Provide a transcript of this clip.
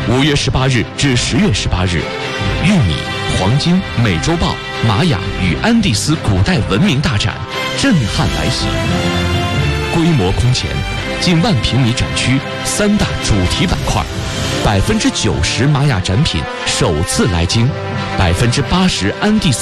5月18日至10月18日，玉米、黄金、美洲豹、玛雅与安第斯古代文明大展震撼来袭，规模空前，近1万平米展区3大主题板块，90%玛雅展品首次来京，80%安第斯